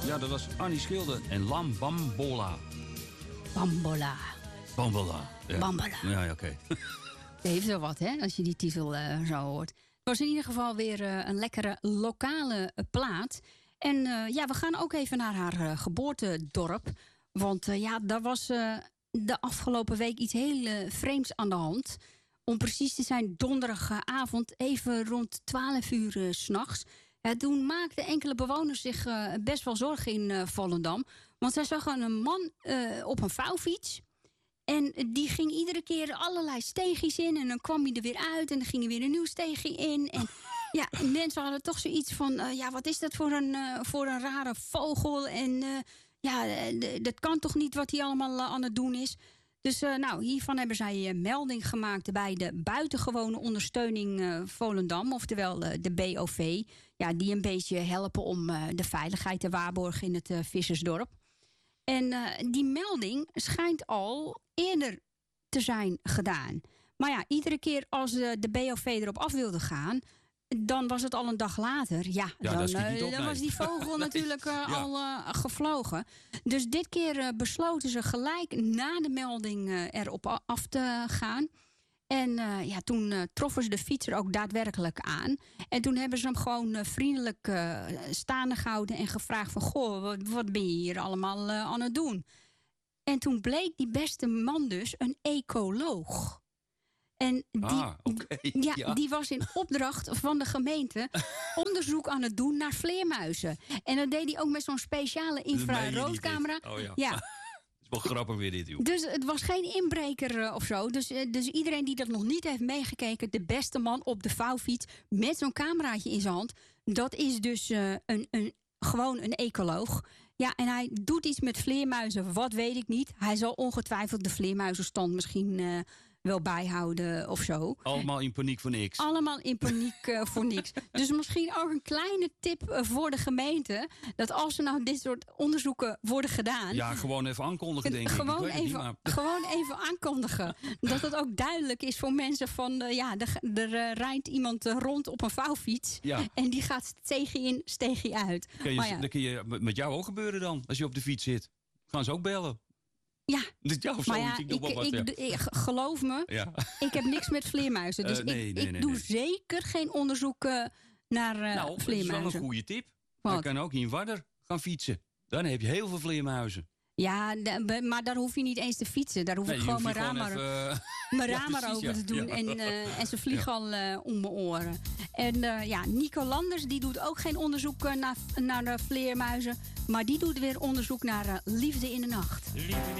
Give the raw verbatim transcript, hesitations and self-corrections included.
Ja, dat was Annie Schilder en Lam Bambola. Bambola. Bambola. Ja. Bambola. Ja, ja oké. Okay. Dat heeft wel wat, hè, als je die titel uh, zo hoort. Het was in ieder geval weer uh, een lekkere lokale uh, plaat. En uh, ja, we gaan ook even naar haar uh, geboortedorp. Want uh, ja, daar was uh, de afgelopen week iets heel uh, vreemds aan de hand. Om precies te zijn, donderdagavond, even rond twaalf uur uh, 's nachts. Ja, toen maakten enkele bewoners zich uh, best wel zorgen in uh, Volendam. Want zij zagen een man uh, op een vouwfiets. En die ging iedere keer allerlei steegjes in. En dan kwam hij er weer uit. En dan ging er weer een nieuw steegje in. En ja, mensen hadden toch zoiets van... Uh, ja, wat is dat voor een, uh, voor een rare vogel? En uh, ja, d- dat kan toch niet wat hij allemaal uh, aan het doen is? Dus uh, nou, hiervan hebben zij uh, melding gemaakt... bij de buitengewone ondersteuning uh, Volendam. Oftewel uh, de B O V. Ja, die een beetje helpen om uh, de veiligheid te waarborgen in het uh, vissersdorp. En uh, die melding schijnt al eerder te zijn gedaan. Maar ja, iedere keer als uh, de B O V erop af wilde gaan... dan was het al een dag later. Ja, ja dan, dat uh, niet op, dan nee. was die vogel nee. natuurlijk uh, ja. al uh, gevlogen. Dus dit keer uh, besloten ze gelijk na de melding uh, erop af te gaan... En uh, ja, toen uh, troffen ze de fietser ook daadwerkelijk aan. En toen hebben ze hem gewoon uh, vriendelijk uh, staande gehouden... en gevraagd van, goh, wat, wat ben je hier allemaal uh, aan het doen? En toen bleek die beste man dus een ecoloog. En die, ah, okay. ja, ja. die was in opdracht van de gemeente... onderzoek aan het doen naar vleermuizen. En dat deed hij ook met zo'n speciale infraroodcamera. Oh ja. ja. Het is wel grappig weer dit, joh. Dus het was geen inbreker uh, of zo. Dus, uh, dus iedereen die dat nog niet heeft meegekeken... de beste man op de vouwfiets met zo'n cameraatje in zijn hand... dat is dus uh, een, een, gewoon een ecoloog. Ja, en hij doet iets met vleermuizen. Wat weet ik niet. Hij zal ongetwijfeld de vleermuizenstand misschien... Uh, wel bijhouden of zo. Allemaal in paniek voor niks. Allemaal in paniek uh, voor niks. Dus misschien ook een kleine tip uh, voor de gemeente... dat als er nou dit soort onderzoeken worden gedaan... Ja, gewoon even aankondigen, denk ik. Gewoon, ik even, niet, gewoon even aankondigen. Dat het ook duidelijk is voor mensen van... Uh, ja, er, er uh, rijdt iemand uh, rond op een vouwfiets... Ja. en die gaat steegje in, steegje uit. Kun je, maar ja. Dat kun je met jou ook gebeuren dan, als je op de fiets zit. Gaan ze ook bellen. Ja, ja of maar ja, ik, ik, wat, ik, ja. ik, geloof me, ja. ik heb niks met vleermuizen. Dus uh, nee, ik, nee, ik nee, doe nee. zeker geen onderzoek uh, naar uh, nou, vleermuizen. Dat is wel een goede tip. Wat? Je kan ook in Warder gaan fietsen. Dan heb je heel veel vleermuizen. Ja, de, maar daar hoef je niet eens te fietsen. Daar hoef nee, ik gewoon mijn raam maar, even, mijn raam maar ja, over ja, te doen. Ja. En, uh, en ze vliegen ja. al uh, om mijn oren. En uh, ja, Nico Landers die doet ook geen onderzoek uh, naar, naar uh, vleermuizen. Maar die doet weer onderzoek naar uh, liefde in de nacht. Liefde.